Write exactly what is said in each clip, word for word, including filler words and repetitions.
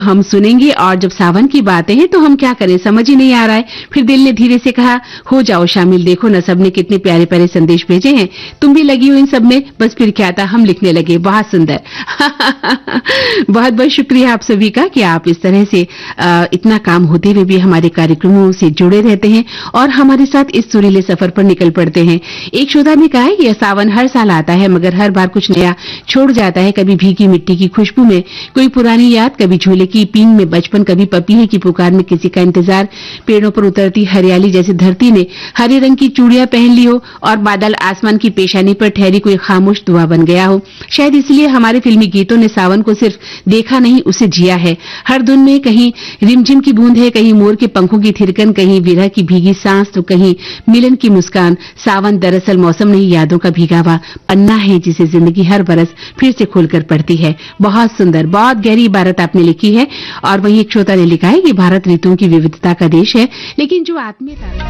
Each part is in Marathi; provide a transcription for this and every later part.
हम सुनेंगे और जब सावन की बातें हैं तो हम क्या करें समझ ही नहीं आ रहा है। फिर दिल ने धीरे से कहा हो जाओ शामिल, देखो न सबने कितने प्यारे प्यारे संदेश भेजे हैं, तुम भी लगी हो इन सब में। बस फिर क्या था, हम लिखने लगे, बहुत सुंदर। बहुत बहुत शुक्रिया आप सभी का कि आप इस तरह से आ, इतना काम होते हुए भी हमारे कार्यक्रमों से जुड़े रहते हैं और हमारे साथ इस सुरीले सफर पर निकल पड़ते हैं। एक श्रोता ने कहा है कि यह सावन हर साल आता है मगर हर बार कुछ नया छोड़ जाता है। कभी भीगी मिट्टी की खुशबू में कोई पुरानी याद, कभी झूले की पींग में बचपन, कभी पपीहे की पुकार में किसी का इंतजार, पेड़ों पर उतरती हरियाली जैसे धरती ने हरे रंग की चूड़ियां पहन ली हो और बादल आसमान की पेशानी पर ठहरी कोई खामोश दुआ बन गया हो। शायद इसलिए हमारे फिल्मी गीतों ने सावन को सिर्फ देखा नहीं, उसे जिया है। हर धुन में कहीं रिमझिम की बूंद है, कहीं मोर के पंखों की थिरकन, कहीं विरह की भीगी सांस तो कहीं मिलन की मुस्कान। सावन दरअसल मौसम नहीं, यादों का भीगा हुआ पन्ना है जिसे जिंदगी हर बरस फिर से खोलकर पढ़ती है। बहुत सुंदर, बहुत गहरी इबारत आपने लिखी है। और वहीं एक श्रोता ने लिखा है कि भारत ऋतुओं की विविधता का देश है, लेकिन जो आत्मीयता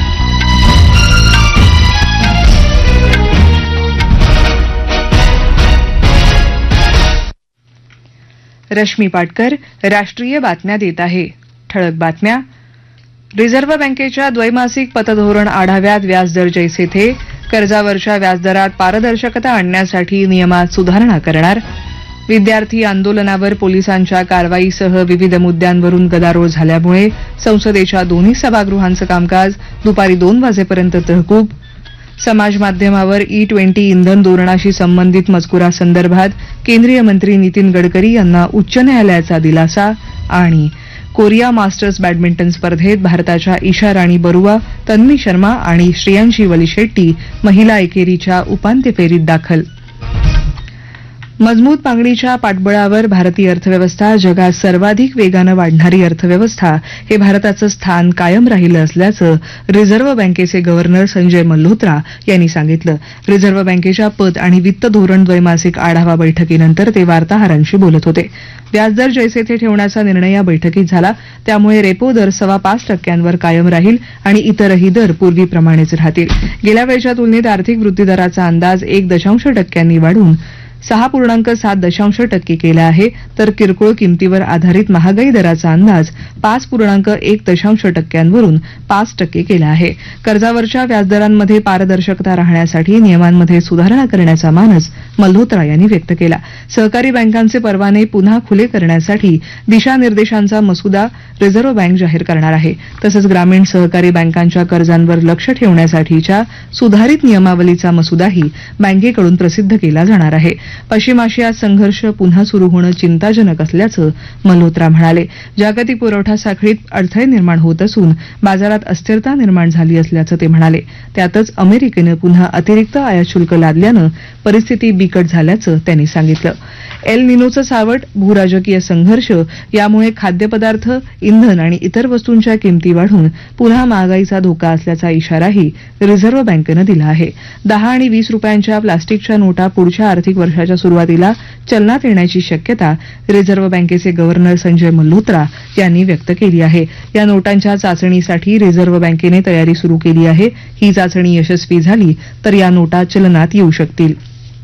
रश्मी पाटकर राष्ट्रीय बातम्या देत आहे। ठळक बातम्या. रिझर्व्ह बँकेच्या द्वैमासिक पतधोरण आढाव्यात व्याजदर जैसे थे, कर्जावरच्या व्याजदरात पारदर्शकता आणण्यासाठी नियमात सुधारणा करणार. विद्यार्थी आंदोलनावर पोलिसांच्या कारवाईसह विविध मुद्द्यांवरून गदारोळ झाल्यामुळे संसदेच्या दोन्ही सभागृहांचं कामकाज दुपारी दोन वाजेपर्यंत तहकूब. समाज माध्यमावर ई ट्वेंटी इंधन धोरणाशी संबंधित मजकुरासंदर्भात केंद्रीय मंत्री नितीन गडकरी यांना उच्च न्यायालयाचा दिलासा. आणि कोरिया मास्टर्स बॅडमिंटन स्पर्धेत भारताच्या ईशा राणी बरुआ, तन्वी शर्मा आणि श्रेयांशी वलिशेट्टी महिला एकेरीच्या उपांत्य फेरीत दाखल. मजबूत मागणीच्या पाठबळावर भारतीय अर्थव्यवस्था जगात सर्वाधिक वेगानं वाढणारी अर्थव्यवस्था हे भारताचं स्थान कायम राहिलं असल्याचं रिझर्व्ह बँकेचे गव्हर्नर संजय मल्होत्रा यांनी सांगितलं. रिझर्व्ह बँकेच्या पत आणि वित्त धोरण द्वैमासिक आढावा बैठकीनंतर ते वार्ताहरांशी बोलत होते. व्याजदर जैसे थे ठेवण्याचा निर्णय या बैठकीत झाला, त्यामुळे रेपो दर सव्वा पाच टक्क्यांवर कायम राहील आणि इतरही दर पूर्वीप्रमाणेच राहतील. गेल्या वेळच्या तुलनेत आर्थिक वृद्धिदराचा अंदाज एक दशांश टक्क्यांनी वाढून सहा पूर्णांक सात दशांश टक्के केला आहे, तर किरकोळ किमतीवर आधारित महागाई दराचा अंदाज पाच पूर्णांक एक दशांश टक्क्यांवरून पाच टक्के केला आहे. कर्जावरच्या व्याजदरांमध्ये पारदर्शकता राहण्यासाठी नियमांमध्ये सुधारणा करण्याचा मानस मल्होत्रा यांनी व्यक्त केला. सहकारी बँकांचे परवाने पुन्हा खुले करण्यासाठी दिशानिर्देशांचा मसुदा रिझर्व्ह बँक जाहीर करणार आहे. तसंच ग्रामीण सहकारी बँकांच्या कर्जांवर लक्ष ठेवण्यासाठीच्या सुधारित नियमावलीचा मसुदाही बँकेकडून प्रसिद्ध केला जाणार आहे. पश्चिम आशियात संघर्ष पुन्हा सुरू होणं चिंताजनक असल्याचं मल्होत्रा म्हणाले. जागतिक पुरवठा साखळीत अडथळे निर्माण होत असून बाजारात अस्थिरता निर्माण झाली असल्याचं ते म्हणाले. त्यातच अमेरिकेनं पुन्हा अतिरिक्त आयात शुल्क लादल्यानं परिस्थिती बिकट झाल्याचं त्यांनी सांगितलं. एल निनोचं सावट, भूराजकीय संघर्ष यामुळे खाद्यपदार्थ, इंधन आणि इतर वस्तूंच्या किमती वाढून पुन्हा महागाईचा धोका असल्याचा इशाराही रिझर्व्ह बँकेनं दिला आहे. दहा आणि वीस रुपयांच्या प्लास्टिकच्या नोटा पुढच्या आर्थिक वर्षाच्या सुरुवातीला चलनात येण्याची शक्यता रिझर्व्ह बँकेचे गव्हर्नर संजय मल्होत्रा यांनी व्यक्त केली आहे. या नोटांच्या चाचणीसाठी रिझर्व्ह बँकेने तयारी सुरू केली आहे. ही चाचणी यशस्वी झाली तर या नोटा चलनात येऊ शकतील.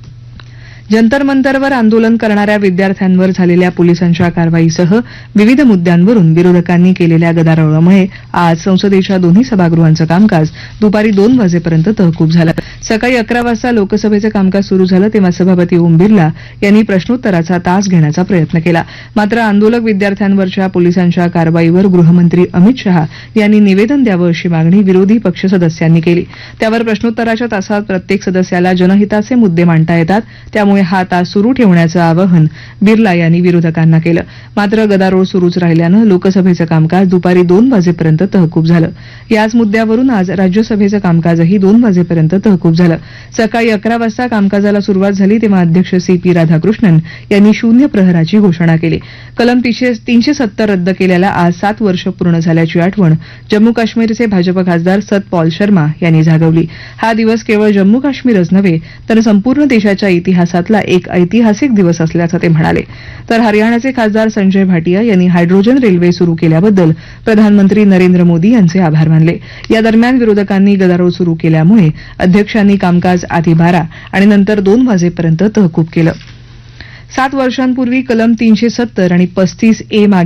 जंतर मंतरवर आंदोलन करणाऱ्या विद्यार्थ्यांवर झालेल्या पोलिसांच्या कारवाईसह विविध मुद्द्यांवरून विरोधकांनी केलेल्या गदारोळामुळे आज संसदेच्या दोन्ही सभागृहांचं कामकाज दुपारी दोन वाजेपर्यंत तहकूब झालं. सकाळी अकरा वाजता लोकसभेचं कामकाज सुरू झालं तेव्हा सभापती ओम बिर्ला यांनी प्रश्नोत्तराचा तास घेण्याचा प्रयत्न केला. मात्र आंदोलक विद्यार्थ्यांवरच्या पोलिसांच्या कारवाईवर गृहमंत्री अमित शहा यांनी निवेदन द्यावं अशी मागणी विरोधी पक्ष सदस्यांनी केली. त्यावर प्रश्नोत्तराच्या तासात प्रत्येक सदस्याला जनहिताचे मुद्दे मांडता येतात, त्यामुळे हा तास सुरू ठेवण्याचं आवाहन बिर्ला यांनी विरोधकांना केलं. मात्र गदारोळ सुरूच राहिल्यानं लोकसभेचं कामकाज दुपारी दोन वाजेपर्यंत तहकूब झालं. याच मुद्द्यावरून आज राज्यसभेचं कामकाजही दोन वाजेपर्यंत तहकूब झालं. सकाळी अकरा वाजता कामकाजाला सुरुवात झाली तेव्हा अध्यक्ष सी पी राधाकृष्णन यांनी शून्य प्रहराची घोषणा केली. कलम तीनशे सत्तर रद्द केल्याला आज सात वर्ष पूर्ण झाल्याची आठवण जम्मू काश्मीरचे भाजप खासदार सतपाल शर्मा यांनी जागवली. हा दिवस केवळ जम्मू काश्मीरच नव्हे तर संपूर्ण देशाच्या इतिहासात एक ऐतिहासिक दिवस असल्याचं ते म्हणाले. तर हरियाणाचे खासदार संजय भाटिया यांनी हायड्रोजन रेल्वे सुरू केल्याबद्दल प्रधानमंत्री नरेंद्र मोदी यांचे आभार मानले. या दरम्यान विरोधकांनी गदारोळ सुरू केल्यामुळे अध्यक्षांनी कामकाज आधी बारा आणि नंतर दोन वाजेपर्यंत तहकूब केलं. सात वर्षांपूर्वी कलम तीनशे सत्तर आणि पस्तीस ए